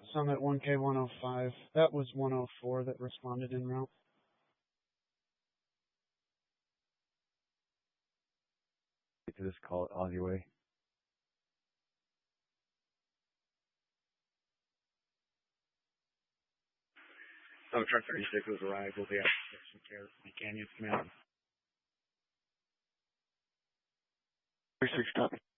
Summit 1K105. That was 104 that responded en route. Get to this call at Aussie Way. Summit Truck 36 was arrived. We'll be out some care from Canyons Command. 36 copy.